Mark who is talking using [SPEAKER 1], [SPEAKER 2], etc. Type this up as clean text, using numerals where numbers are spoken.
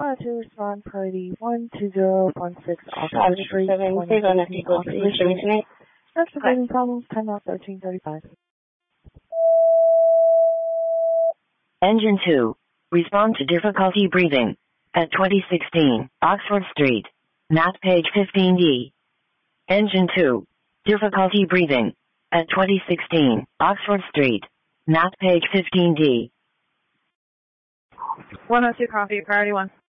[SPEAKER 1] 102, respond priority 12016,
[SPEAKER 2] Roger, 7, please on the people, please, Division 8.
[SPEAKER 1] Excavating problems, timeout 1335.
[SPEAKER 3] Engine 2, respond to difficulty breathing at 2016 Oxford Street, NAT page 15D. Engine 2, difficulty breathing at 2016 Oxford Street, NAT page 15D.
[SPEAKER 4] 102, copy, priority 1.